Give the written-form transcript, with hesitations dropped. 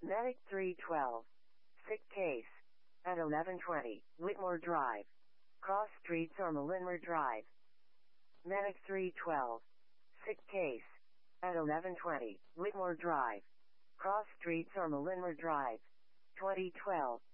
Medic 312. Sick case. At 1120, Whitmore Drive. Cross Streets or Malinmer Drive. Medic 312. Sick case. At 1120, Whitmore Drive. Cross Streets or Malinmer Drive. 2012.